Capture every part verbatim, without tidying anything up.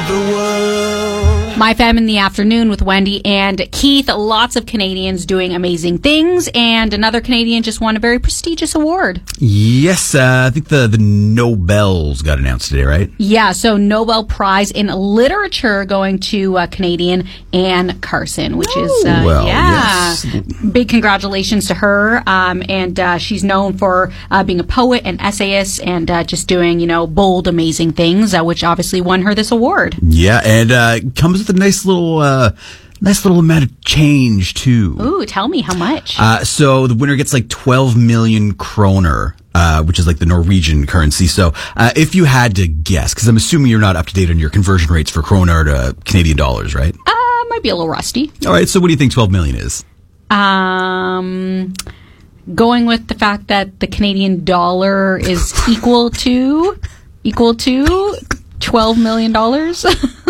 the world. My Fam in the Afternoon with Wendy and Keith. Lots of Canadians doing amazing things, and another Canadian just won a very prestigious award. Yes, uh, I think the, the Nobels got announced today, right? Yeah, so Nobel Prize in Literature going to uh, Canadian Anne Carson, which is, uh, well, yeah, yes. Big congratulations to her. Um, and uh, she's known for uh, being a poet and essayist and uh, just doing, you know, bold, amazing things, uh, which obviously won her this award. Yeah, and uh, comes with a nice little... Uh, Nice little amount of change, too. Ooh, tell me how much. Uh, so the winner gets like twelve million kroner, uh, which is like the Norwegian currency. So uh, if you had to guess, because I'm assuming you're not up to date on your conversion rates for kroner to Canadian dollars, right? Uh, might be a little rusty. All right, so what do you think twelve million is? Um, going with the fact that the Canadian dollar is equal to, equal to... twelve million dollars?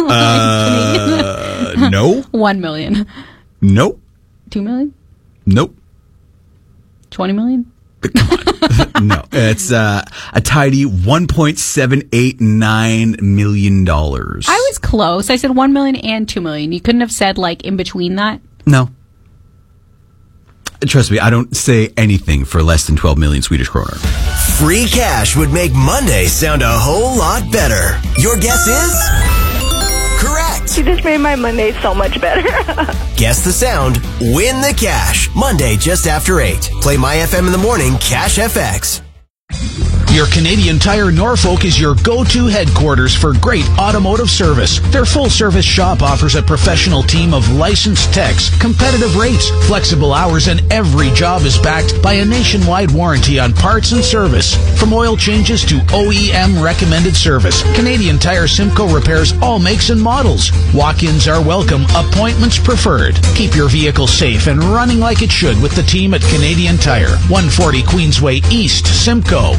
uh, no. one million. Nope. two million? Nope. twenty million? Come on. No. It's uh, a tidy one point seven eight nine million dollars. I was close. I said one million and two million. You couldn't have said, like, in between that? No. Trust me, I don't say anything for less than twelve million Swedish kronor. Free cash would make Monday sound a whole lot better. Your guess is? Correct. You just made my Monday so much better. Guess the sound, win the cash. Monday just after eight. Play My F M in the morning, Cash F X. Your Canadian Tire Norfolk is your go-to headquarters for great automotive service. Their full-service shop offers a professional team of licensed techs, competitive rates, flexible hours, and every job is backed by a nationwide warranty on parts and service. From oil changes to O E M recommended service, Canadian Tire Simcoe repairs all makes and models. Walk-ins are welcome, appointments preferred. Keep your vehicle safe and running like it should with the team at Canadian Tire, one forty Queensway East, Simcoe.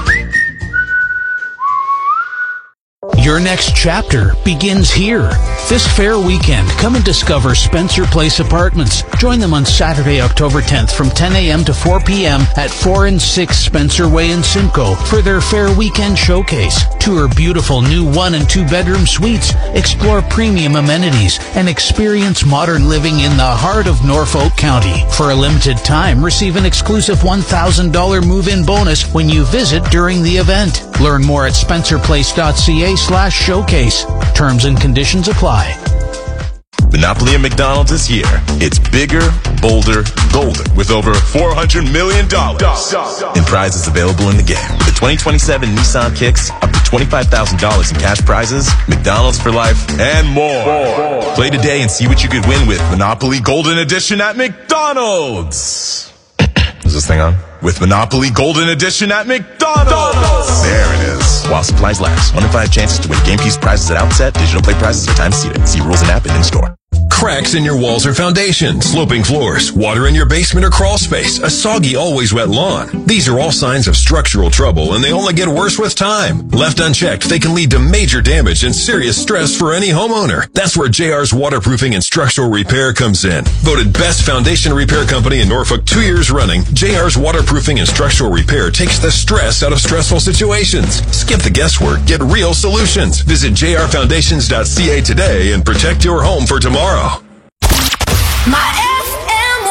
Your next chapter begins here. This fair weekend, come and discover Spencer Place Apartments. Join them on Saturday, October tenth from ten a.m. to four p.m. at four and six Spencer Way in Simcoe for their fair weekend showcase. Tour beautiful new one and two bedroom suites, explore premium amenities, and experience modern living in the heart of Norfolk County. For a limited time, receive an exclusive one thousand dollars move-in bonus when you visit during the event. Learn more at spencerplace.ca slash showcase. Terms and conditions apply. Monopoly at McDonald's is here. It's bigger, bolder, golden, with over four hundred million dollars in prizes available in the game. With the twenty twenty-seven Nissan Kicks, up to twenty-five thousand dollars in cash prizes, McDonald's for life, and more. Play today and see what you could win with Monopoly Golden Edition at McDonald's. Is this thing on? With Monopoly Golden Edition at McDonald's. There it is. While supplies last. One in five chances to win game piece prizes at outset. Digital play prizes are time seated. See rules and app and in store. Cracks in your walls or foundation, sloping floors, water in your basement or crawl space, a soggy, always wet lawn. These are all signs of structural trouble, and they only get worse with time. Left unchecked, they can lead to major damage and serious stress for any homeowner. That's where J R's Waterproofing and Structural Repair comes in. Voted best foundation repair company in Norfolk two years running, J R's Waterproofing and Structural Repair takes the stress out of stressful situations. Skip the guesswork, get real solutions. Visit j r foundations dot c a today and protect your home for tomorrow. My F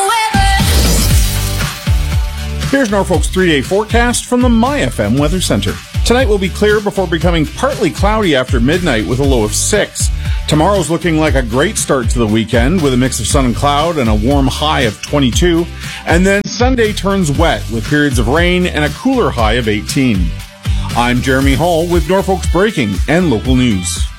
M weather. Here's Norfolk's three-day forecast from the My F M Weather Center. Tonight will be clear before becoming partly cloudy after midnight with a low of six. Tomorrow's looking like a great start to the weekend with a mix of sun and cloud and a warm high of twenty-two. And then Sunday turns wet with periods of rain and a cooler high of eighteen. I'm Jeremy Hall with Norfolk's breaking and local news.